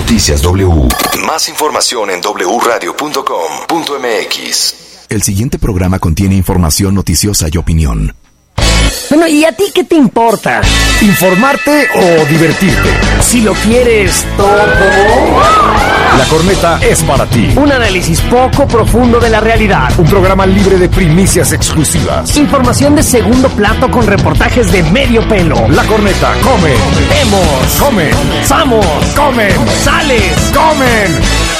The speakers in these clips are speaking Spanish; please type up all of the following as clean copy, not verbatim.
Noticias W. Más información en wradio.com.mx. El siguiente programa contiene información noticiosa y opinión. Bueno, ¿y a ti qué te importa? ¿Informarte o divertirte? Si lo quieres todo. La Corneta es para ti. Un análisis poco profundo de la realidad. Un programa libre de primicias exclusivas. Información de segundo plato con reportajes de medio pelo. La Corneta come. Vemos. Comen. Vamos. Comen. Sales. Comen.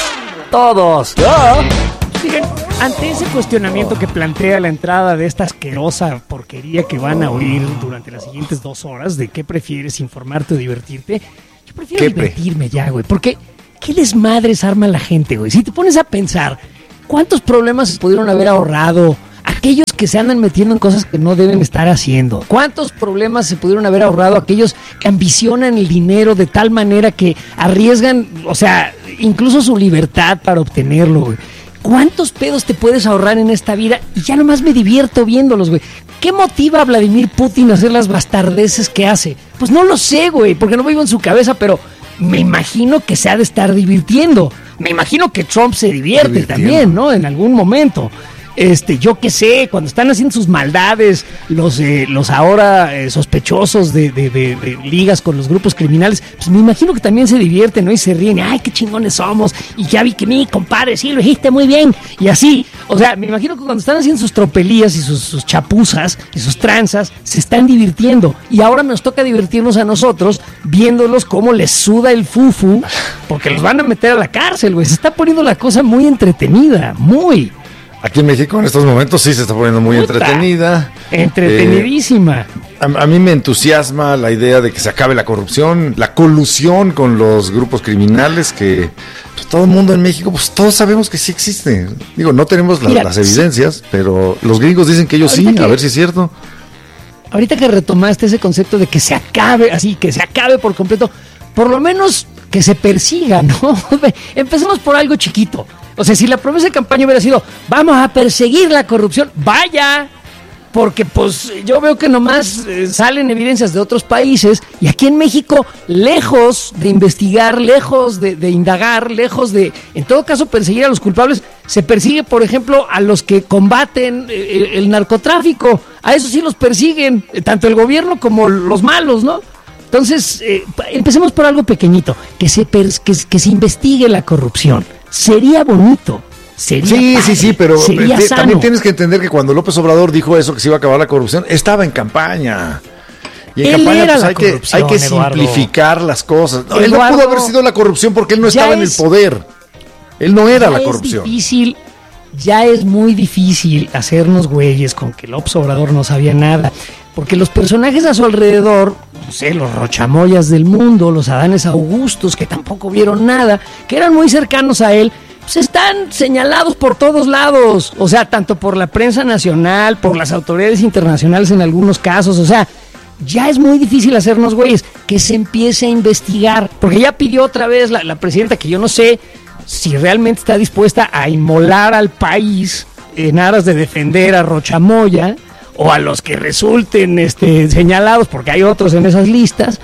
Todos. Fíjense, ante ese cuestionamiento que plantea la entrada de esta asquerosa porquería que van a oír durante las siguientes 2 horas, de qué prefieres, informarte o divertirte, yo prefiero divertirme ya, güey, porque qué desmadres arma la gente, güey. Si te pones a pensar, ¿cuántos problemas se pudieron haber ahorrado aquellos que se andan metiendo en cosas que no deben estar haciendo? ¿Cuántos problemas se pudieron haber ahorrado aquellos que ambicionan el dinero de tal manera que arriesgan, o sea, incluso su libertad para obtenerlo, güey? ¿Cuántos pedos te puedes ahorrar en esta vida? Y ya nomás me divierto viéndolos, güey. ¿Qué motiva a Vladimir Putin a hacer las bastardeces que hace? Pues no lo sé, güey, porque no vivo en su cabeza, pero me imagino que se ha de estar divirtiendo. Me imagino que Trump se divierte también, ¿no? En algún momento. Yo qué sé, cuando están haciendo sus maldades, los ahora sospechosos de ligas con los grupos criminales, pues me imagino que también se divierten, ¿no? Y se ríen, ay, qué chingones somos, y ya vi que mi compadre, sí, lo dijiste muy bien, y así. O sea, me imagino que cuando están haciendo sus tropelías y sus chapuzas y sus tranzas, se están divirtiendo. Y ahora nos toca divertirnos a nosotros viéndolos cómo les suda el fufu, porque los van a meter a la cárcel, güey. Se está poniendo la cosa muy entretenida, muy... Aquí en México en estos momentos sí se está poniendo muy entretenida. Entretenidísima. A mí me entusiasma la idea de que se acabe la corrupción, la colusión con los grupos criminales, que pues, todo el mundo en México, pues todos sabemos que sí existe. Digo, no tenemos las evidencias, pero los gringos dicen que ellos sí, a ver si es cierto. Ahorita que retomaste ese concepto de que se acabe, así, que se acabe por completo, por lo menos que se persiga, ¿no? Empecemos por algo chiquito. O sea, si la promesa de campaña hubiera sido, vamos a perseguir la corrupción, vaya, porque pues yo veo que nomás salen evidencias de otros países y aquí en México, lejos de investigar, lejos de indagar, lejos de, en todo caso, perseguir a los culpables, se persigue, por ejemplo, a los que combaten el narcotráfico, a esos sí los persiguen, tanto el gobierno como los malos, ¿no? Entonces, empecemos por algo pequeñito, que se investigue la corrupción. Sería bonito. Sería padre, sí, pero también tienes que entender que cuando López Obrador dijo eso, que se iba a acabar la corrupción, estaba en campaña. Y en campaña pues, hay que simplificar las cosas. No, él no pudo haber sido la corrupción porque él no estaba en el poder. Él no era la corrupción. Ya es muy difícil hacernos güeyes con que López Obrador no sabía nada. Porque los personajes a su alrededor, no sé, los Rochamoyas del mundo, los Adanes Augustos, que tampoco vieron nada, que eran muy cercanos a él, pues están señalados por todos lados. O sea, tanto por la prensa nacional, por las autoridades internacionales en algunos casos. O sea, ya es muy difícil hacernos güeyes. Que se empiece a investigar. Porque ya pidió otra vez la presidenta, que yo no sé si realmente está dispuesta a inmolar al país en aras de defender a Rochamoya, o a los que resulten señalados, porque hay otros en esas listas,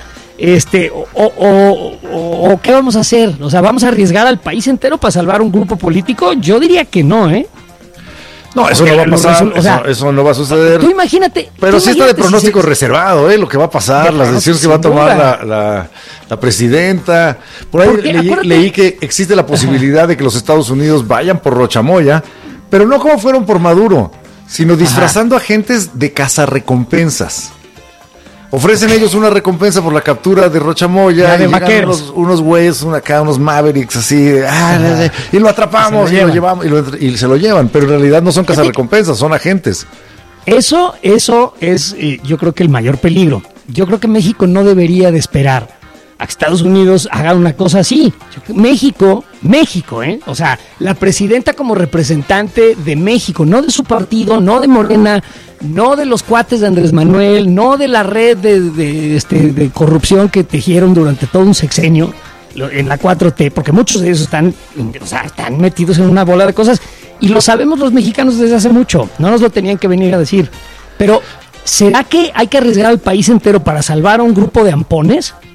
o ¿qué vamos a hacer? O sea, ¿vamos a arriesgar al país entero para salvar un grupo político? Yo diría que no, ¿eh? No, eso no va a pasar, eso no va a suceder. Tú imagínate. Pero sí está de pronóstico reservado, lo que va a pasar, las decisiones que va a tomar la presidenta. Por ahí leí que existe la posibilidad de que los Estados Unidos vayan por Rochamoya, pero no como fueron por Maduro, sino disfrazando agentes de cazarrecompensas. Ofrecen ellos una recompensa por la captura de Rochamoya, y llegan unos güeyes, unos Mavericks así, y lo atrapamos y lo llevamos y se lo llevan, pero en realidad no son cazarrecompensas, son agentes. Eso es, yo creo que el mayor peligro. Yo creo que México no debería de esperar a que Estados Unidos haga una cosa así. México, o sea, la presidenta como representante de México, no de su partido, no de Morena, no de los cuates de Andrés Manuel, no de la red de corrupción que tejieron durante todo un sexenio en la 4T, porque muchos de ellos están metidos en una bola de cosas, y lo sabemos los mexicanos desde hace mucho, no nos lo tenían que venir a decir. Pero, ¿será que hay que arriesgar al país entero para salvar a un grupo de ampones?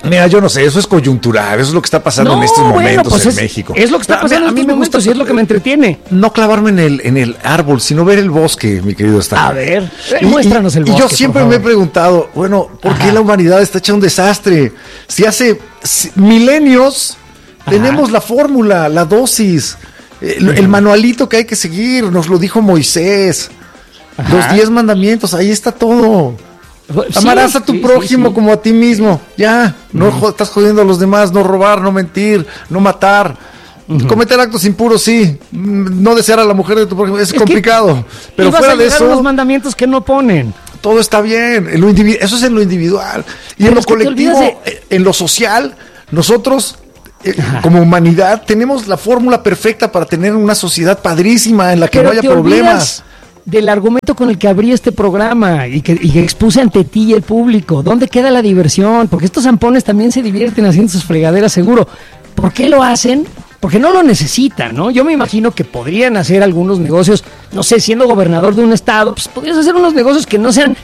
Mira, yo no sé, eso es coyuntural, eso es lo que está pasando en estos momentos en México. Es lo que está pasando en estos momentos y es lo que me entretiene. No clavarme en el árbol, sino ver el bosque, mi querido Stan. A ver, muéstranos el bosque. Y yo siempre me he preguntado, bueno, ¿por qué la humanidad está hecha un desastre? Si hace milenios tenemos la fórmula, la dosis, el manualito que hay que seguir, nos lo dijo Moisés. Los 10 mandamientos, ahí está todo. Amarás a tu prójimo como a ti mismo. Ya, no estás jodiendo a los demás, no robar, no mentir, no matar. Cometer actos impuros, sí. No desear a la mujer de tu prójimo, es complicado. Pero fuera de eso, los mandamientos que no ponen. Todo está bien. Eso es en lo individual. Y en lo colectivo, en lo social, nosotros, como humanidad, tenemos la fórmula perfecta para tener una sociedad padrísima en la que no haya problemas. Del argumento con el que abrí este programa y que expuse ante ti y el público. ¿Dónde queda la diversión? Porque estos zampones también se divierten haciendo sus fregaderas, seguro. ¿Por qué lo hacen? Porque no lo necesitan, ¿no? Yo me imagino que podrían hacer algunos negocios, no sé, siendo gobernador de un estado, pues podrías hacer unos negocios que no sean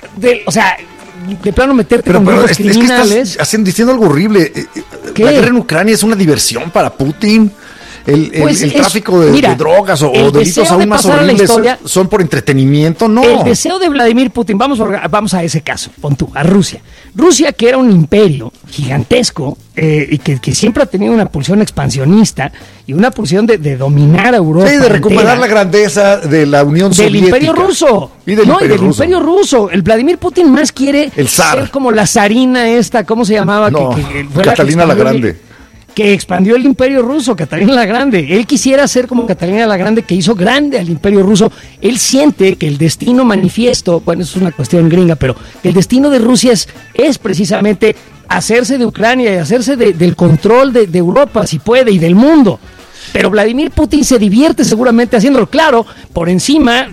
de plano meterte con grupos criminales. Es que estás diciendo algo horrible. La guerra en Ucrania es una diversión para Putin. El tráfico de drogas o delitos aún más horribles son por entretenimiento, no. El deseo de Vladimir Putin, vamos a ese caso, pon tú, a Rusia. Rusia, que era un imperio gigantesco y que siempre ha tenido una pulsión expansionista y una pulsión de dominar a Europa. Sí, de recuperar la grandeza de la Unión Soviética. Del Imperio Ruso. Y del Imperio Ruso. El Vladimir Putin más quiere ser como la zarina esta, ¿cómo se llamaba? No, Catalina la Grande. Que expandió el Imperio Ruso, Catalina la Grande. Él quisiera ser como Catalina la Grande, que hizo grande al Imperio Ruso. Él siente que el destino manifiesto, bueno, eso es una cuestión gringa, pero que el destino de Rusia es precisamente hacerse de Ucrania y hacerse del control de Europa, si puede, y del mundo. Pero Vladimir Putin se divierte seguramente haciéndolo. Claro, por encima,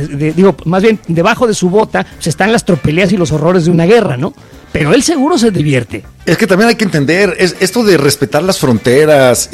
más bien debajo de su bota, pues están las tropelías y los horrores de una guerra, ¿no? Pero él seguro se divierte. Es que también hay que entender, esto de respetar las fronteras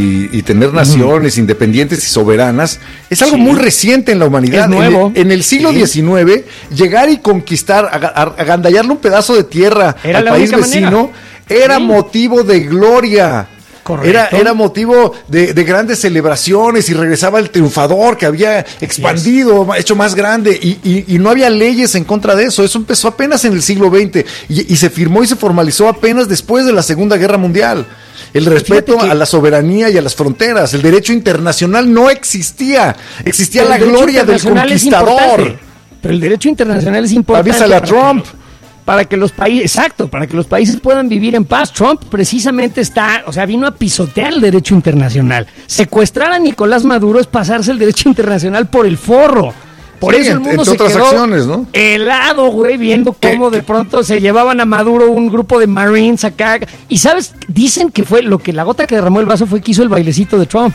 y tener naciones independientes y soberanas, es algo muy reciente en la humanidad. Es nuevo. En el siglo XIX, llegar y conquistar, agandallarle un pedazo de tierra al país vecino, era motivo de gloria. Era motivo de grandes celebraciones y regresaba el triunfador que había expandido, hecho más grande y no había leyes en contra de eso. Eso empezó apenas en el siglo XX y se firmó y se formalizó apenas después de la Segunda Guerra Mundial. El respeto a la soberanía y a las fronteras. El derecho internacional no existía. Existía la gloria del conquistador. Pero el derecho internacional es importante. Avísale a Trump. Para que los países puedan vivir en paz. Trump precisamente vino a pisotear el derecho internacional. Secuestrar a Nicolás Maduro es pasarse el derecho internacional por el forro. Por eso el mundo se quedó helado, güey, viendo cómo de pronto se llevaban a Maduro un grupo de Marines acá. Y ¿sabes? Dicen que fue la gota que derramó el vaso fue que hizo el bailecito de Trump.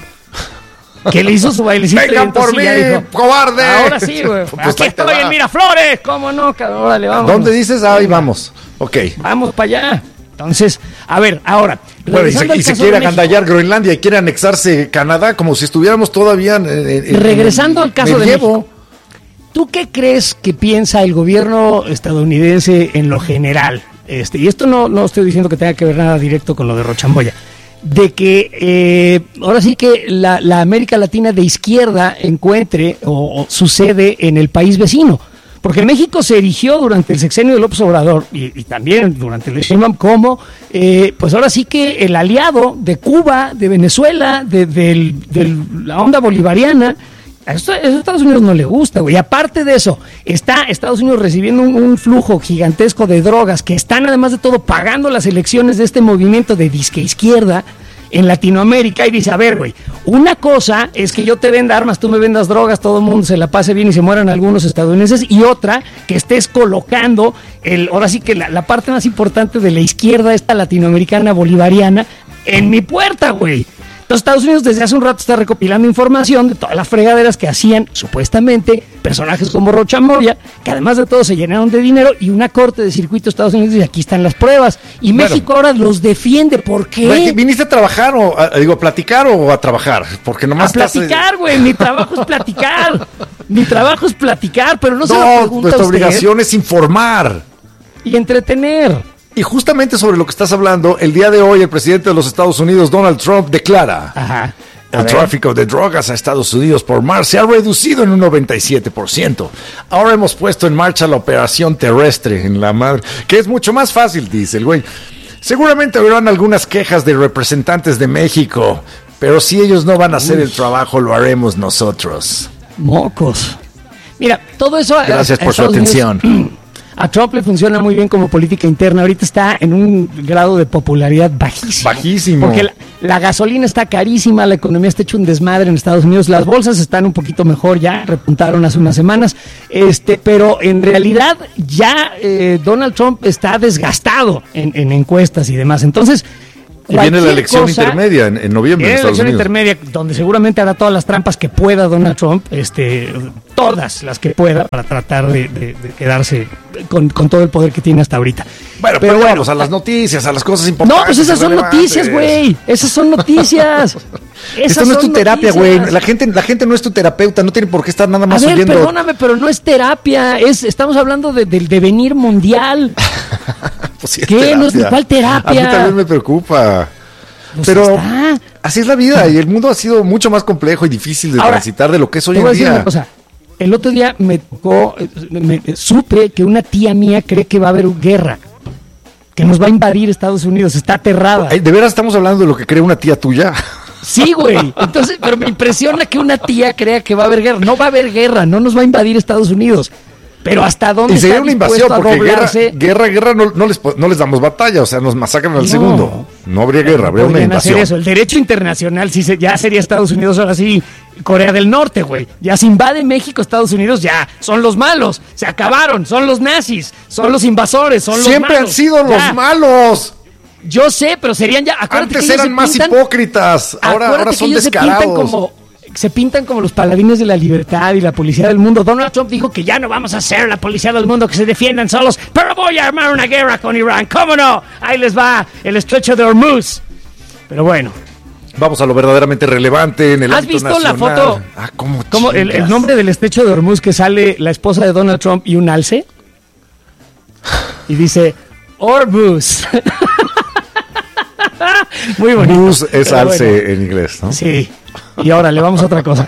Que le hizo su bailecito. ¡Vengan por mí, cobarde! Ahora sí, güey. Pues aquí estoy en Miraflores. ¿Cómo no? Órale, vamos. ¿Dónde dices? Ahí vamos. Ok. Vamos para allá. Entonces, a ver, ahora. Bueno, y se quiere agandallar Groenlandia y quiere anexarse Canadá como si estuviéramos todavía regresando al caso de México. ¿Tú qué crees que piensa el gobierno estadounidense en lo general? Y esto no estoy diciendo que tenga que ver nada directo con lo de Rochamboya. De que ahora sí que la América Latina de izquierda encuentre o sucede en el país vecino. Porque México se erigió durante el sexenio de López Obrador y también durante el Sheinbaum como, pues ahora sí que el aliado de Cuba, de Venezuela, de la onda bolivariana. A Estados Unidos no le gusta, güey. Aparte de eso, está Estados Unidos recibiendo un flujo gigantesco de drogas que están, además de todo, pagando las elecciones de este movimiento de disque izquierda en Latinoamérica. Y dice, a ver, güey, una cosa es que yo te venda armas, tú me vendas drogas, todo el mundo se la pase bien y se mueran algunos estadounidenses. Y otra, que estés colocando, ahora sí que la parte más importante de la izquierda, esta latinoamericana bolivariana, en mi puerta, güey. Entonces Estados Unidos desde hace un rato está recopilando información de todas las fregaderas que hacían supuestamente personajes como Rocha Moya, que además de todo se llenaron de dinero, y una corte de circuito de Estados Unidos dice, aquí están las pruebas, y bueno, México ahora los defiende. ¿Por qué? ¿Viniste a trabajar a platicar o a trabajar? Porque nomás a platicar, güey, mi trabajo es platicar. Mi trabajo es platicar, pero no se lo pregunta nuestra usted. Obligación es informar. Y entretener. Y justamente sobre lo que estás hablando, el día de hoy el presidente de los Estados Unidos, Donald Trump, declara: Ajá. el tráfico de drogas a Estados Unidos por mar se ha reducido en un 97%. Ahora hemos puesto en marcha la operación terrestre en la madre, que es mucho más fácil, dice el güey. Seguramente habrán algunas quejas de representantes de México, pero si ellos no van a hacer el trabajo, lo haremos nosotros. Mocos. Mira, todo eso... Gracias por su atención. A Trump le funciona muy bien como política interna. Ahorita está en un grado de popularidad bajísimo. Bajísimo. Porque la gasolina está carísima, la economía está hecho un desmadre en Estados Unidos, las bolsas están un poquito mejor, ya repuntaron hace unas semanas, pero en realidad ya Donald Trump está desgastado en encuestas y demás. Entonces... Y viene la elección intermedia en noviembre en Estados Unidos. Intermedia, donde seguramente hará todas las trampas que pueda Donald Trump, todas las que pueda, para tratar de quedarse con todo el poder que tiene hasta ahorita. Bueno, pero vamos a las noticias, a las cosas importantes. No, pues esas son noticias, güey. Esas son noticias. Esto no es tu terapia, güey. La gente no es tu terapeuta, no tiene por qué estar nada más oyendo. Perdóname, pero no es terapia. Estamos hablando del devenir mundial. Pues sí, ¿Qué? ¿Cuál terapia? A mí también me preocupa. Pues pero así es la vida y el mundo ha sido mucho más complejo y difícil de transitar de lo que es hoy en día. El otro día me supe que una tía mía cree que va a haber guerra, que nos va a invadir Estados Unidos, está aterrada. ¿De veras estamos hablando de lo que cree una tía tuya? Sí, güey. Entonces, pero me impresiona que una tía crea que va a haber guerra. No va a haber guerra, no nos va a invadir Estados Unidos. Pero ¿hasta dónde sería está una invasión? Porque guerra no les damos batalla, o sea, nos masacran al segundo. No habría guerra, habría una invasión. Eso. El derecho internacional ya sería Estados Unidos, ahora sí, Corea del Norte, güey. Ya se invade México, Estados Unidos, ya son los malos, se acabaron, son los nazis, son los invasores, son los malos. Siempre han sido los malos. Yo sé, pero serían ya... Antes eran más hipócritas, ahora son descarados. Se pintan como los paladines de la libertad y la policía del mundo. Donald Trump dijo que ya no vamos a ser la policía del mundo, que se defiendan solos, pero voy a armar una guerra con Irán. ¿Cómo no? Ahí les va el estrecho de Hormuz. Pero bueno. Vamos a lo verdaderamente relevante en el ámbito nacional. ¿Has visto la foto? ¿Cómo el nombre del estrecho de Hormuz, que sale la esposa de Donald Trump y un alce? Y dice Hormuz. Muy bonito. Bus es alce en inglés, ¿no? Sí. Y ahora le vamos a otra cosa.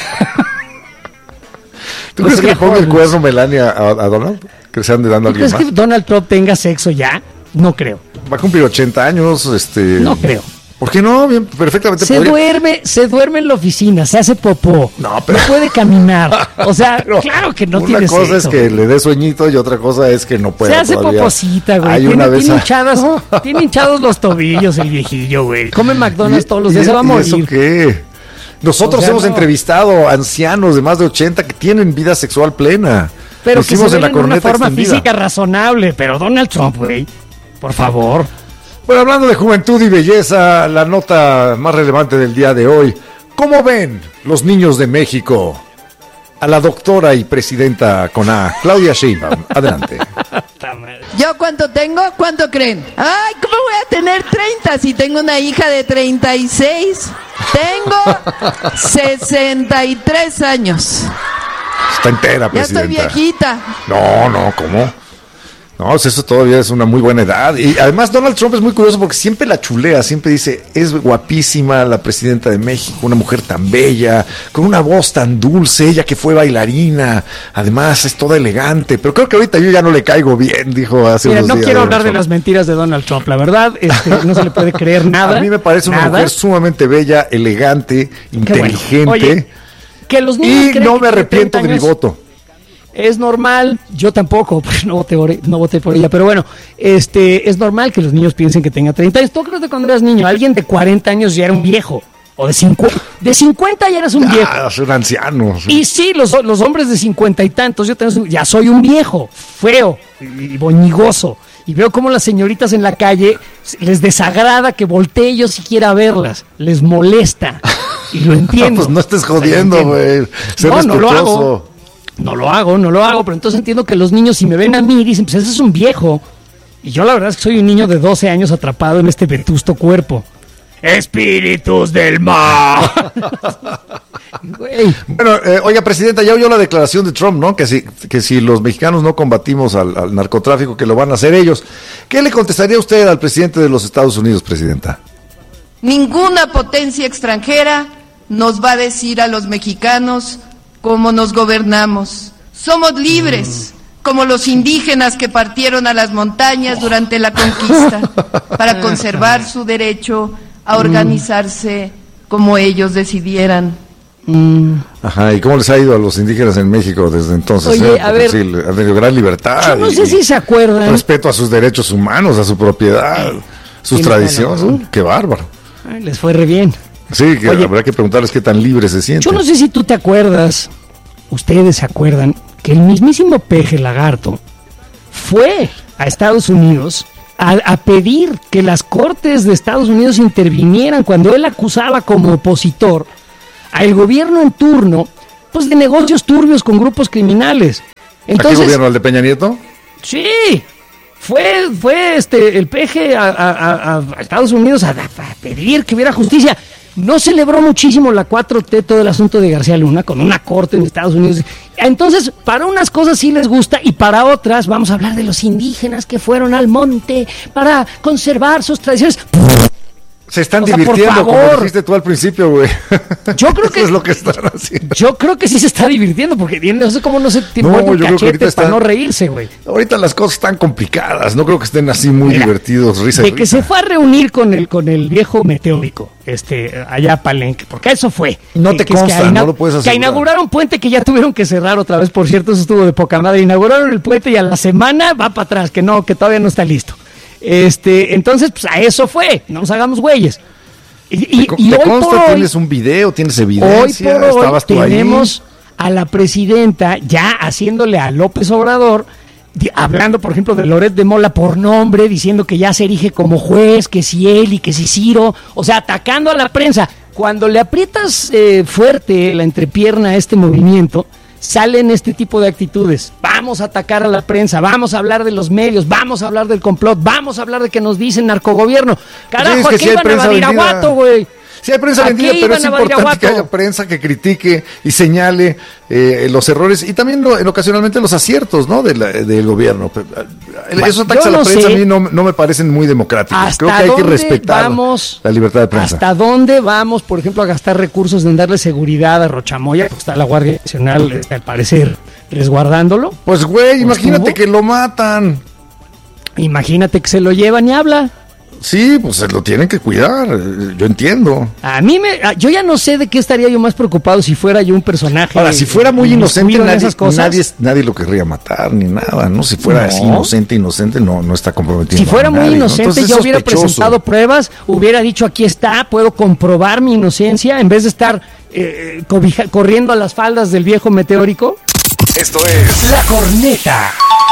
¿Tú crees que le ponga el cuerno Melania a Donald? ¿Que se ande dando a alguien más? ¿Crees que Donald Trump tenga sexo ya? No creo. Va a cumplir 80 años. No creo. ¿Por qué no? Bien, perfectamente se duerme en la oficina, se hace popó. No puede caminar. O sea, claro que no tiene sexo. Una cosa es que le dé sueñito y otra cosa es que no puede. Se hace poposita, güey. Tiene hinchados los tobillos el viejillo, güey. Come McDonald's todos los días, se va a morir. ¿Eso qué? Nosotros hemos entrevistado ancianos de más de 80 que tienen vida sexual plena. Pero que se ven en una forma física razonable. Pero Donald Trump, güey, por favor. Bueno, hablando de juventud y belleza, la nota más relevante del día de hoy. ¿Cómo ven los niños de México a la doctora y presidenta CONA, Claudia Sheinbaum? Adelante. ¿Yo cuánto tengo? ¿Cuánto creen? Ay, ¿cómo voy a tener 30 si tengo una hija de 36? Tengo 63 años. Está entera, presidenta. Ya estoy viejita. No, ¿cómo? No, eso todavía es una muy buena edad. Y además Donald Trump es muy curioso porque siempre la chulea, siempre dice, es guapísima la presidenta de México, una mujer tan bella, con una voz tan dulce, ella que fue bailarina, además es toda elegante, pero creo que ahorita yo ya no le caigo bien, dijo hace unos días. No quiero hablar de las mentiras de Donald Trump, la verdad, no se le puede creer nada. A mí me parece una mujer sumamente bella, elegante, inteligente. Bueno. Oye, que los niños y no me arrepiento de mi voto. Es normal, yo tampoco, pues no voté por ella, pero bueno, es normal que los niños piensen que tenga 30 años. ¿Tú crees que cuando eras niño, alguien de 40 años ya era un viejo? O de 50 ya eras un viejo. Soy un anciano. Sí. Y sí, los hombres de 50 y tantos, ya soy un viejo, feo y boñigoso. Y veo cómo las señoritas en la calle les desagrada que voltee yo siquiera a verlas, les molesta. Y lo entiendo. Pues no estés jodiendo, güey. No lo hago, pero entonces entiendo que los niños, si me ven a mí, dicen, pues ese es un viejo. Y yo la verdad es que soy un niño de 12 años atrapado en este vetusto cuerpo. espíritus del mal. Güey. Bueno, oiga, presidenta, ya oyó la declaración de Trump, ¿no? Que si los mexicanos no combatimos al narcotráfico, que lo van a hacer ellos. ¿Qué le contestaría usted al presidente de los Estados Unidos, presidenta? Ninguna potencia extranjera nos va a decir a los mexicanos cómo nos gobernamos. Somos libres, como los indígenas que partieron a las montañas durante la conquista, para conservar su derecho a organizarse como ellos decidieran. Ajá, ¿y cómo les ha ido a los indígenas en México desde entonces? Oye, a ver, sí, han tenido gran libertad. Yo no sé si se acuerdan. Respeto a sus derechos humanos, a su propiedad, sus tradiciones. Qué bárbaro. Ay, les fue re bien. Sí, que Oye, habrá que preguntarles qué tan libres se sienten. Yo no sé si tú te acuerdas, ustedes se acuerdan, que el mismísimo Peje Lagarto fue a Estados Unidos a pedir que las cortes de Estados Unidos intervinieran cuando él acusaba como opositor al gobierno en turno, pues de negocios turbios con grupos criminales. Entonces, ¿a qué gobierno? ¿Al de Peña Nieto? Sí, fue el Peje a Estados Unidos a pedir que hubiera justicia. No celebró muchísimo la 4T todo el asunto de García Luna con una corte en Estados Unidos. Entonces, para unas cosas sí les gusta y para otras vamos a hablar de los indígenas que fueron al monte para conservar sus tradiciones. Se están O sea, divirtiendo, por como favor. dijiste tú al principio, güey. Yo creo que Eso es lo que están haciendo. Yo creo que sí se está divirtiendo porque no sé cómo no se No, mueve yo creo que cachetes ahorita para están- no reírse, güey. Ahorita las cosas están complicadas, no creo que estén así muy Mira, divertidos, risa de y que risa. se fue a reunir con el viejo meteórico, allá a Palenque, porque eso fue. No te Que es que consta, no lo puedes Que asegurar. inauguraron puente que ya tuvieron que cerrar otra vez, por cierto, eso estuvo de poca madre. Inauguraron el puente y a la semana va para atrás, que todavía no está listo. Entonces, pues a eso fue, no nos hagamos güeyes. Y ¿Te hoy consta? por hoy, ¿Tienes un video? ¿Tienes hoy evidencia? por hoy ¿Estabas tú ahí? tenemos a la presidenta ya haciéndole a López Obrador, hablando, por ejemplo, de Loret de Mola por nombre, diciendo que ya se erige como juez, que si él y que si Ciro, o sea, atacando a la prensa. Cuando le aprietas fuerte la entrepierna a este movimiento, salen este tipo de actitudes. Vamos a atacar a la prensa, vamos a hablar de los medios, vamos a hablar del complot, vamos a hablar de que nos dicen narcogobierno. Carajo, Sí, es que ¿a sí qué hay iban a prensa Badiraguato, vendida. güey? Sí, hay prensa ¿A vendida, qué pero iban es a importante que Badiraguato? haya prensa que critique y señale los errores y también ocasionalmente los aciertos, ¿no? Del gobierno. Esos ataques yo a la no prensa sé a mí no me parecen muy democráticos. Creo que hay que respetar la libertad de prensa. ¿Hasta dónde vamos, por ejemplo, a gastar recursos en darle seguridad a Rochamoya? Porque está la Guardia Nacional, al parecer, resguardándolo. Pues, güey, imagínate ¿Estuvo? que lo matan. Imagínate que se lo llevan y habla. Sí, pues se lo tienen que cuidar, yo entiendo. Yo ya no sé de qué estaría yo más preocupado si fuera yo un personaje. Ahora, si fuera muy inocente, inmiscuido en esas cosas. nadie lo querría matar ni nada, ¿no? Si fuera así inocente, no está comprometido. Si fuera muy inocente, Entonces, yo es hubiera sospechoso. presentado pruebas, hubiera dicho aquí está, puedo comprobar mi inocencia, en vez de estar corriendo a las faldas del viejo meteórico. Esto es La Corneta.